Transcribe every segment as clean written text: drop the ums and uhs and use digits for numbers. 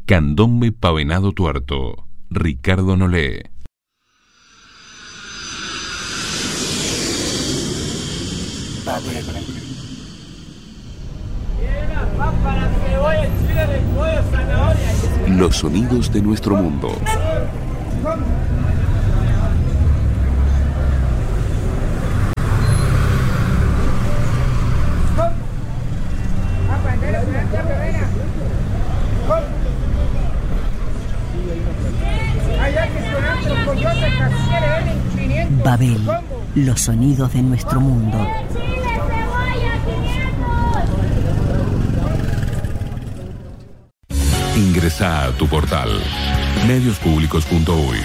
Candombe Pavenado Tuerto, Ricardo Nolé. Los sonidos de nuestro mundo. Babel, los sonidos de nuestro mundo. Ingresa a tu portal mediospublicos.uy.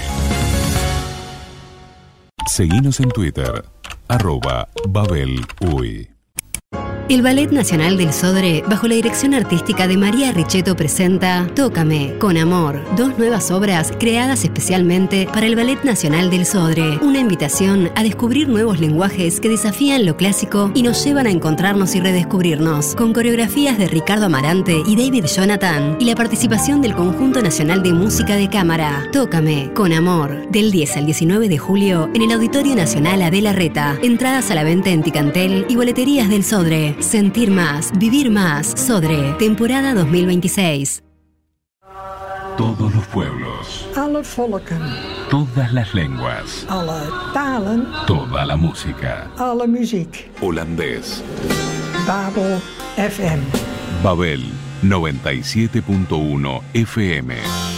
Seguinos en Twitter @BabelUy. El Ballet Nacional del Sodre, bajo la dirección artística de María Richetto, presenta Tócame, con amor, 2 nuevas obras creadas especialmente para el Ballet Nacional del Sodre. Una invitación a descubrir nuevos lenguajes que desafían lo clásico y nos llevan a encontrarnos y redescubrirnos, con coreografías de Ricardo Amarante y David Jonathan, y la participación del Conjunto Nacional de Música de Cámara. Tócame, con amor, del 10 al 19 de julio en el Auditorio Nacional Adela Reta. Entradas a la venta en Ticantel y boleterías del Sodre. Sentir más, vivir más. Sodre, temporada 2026. Todos los pueblos. Alle volken. Todas las lenguas. Alle talen. Toda la música. Alle muziek. Holandés. Babel FM. Babel 97.1 FM.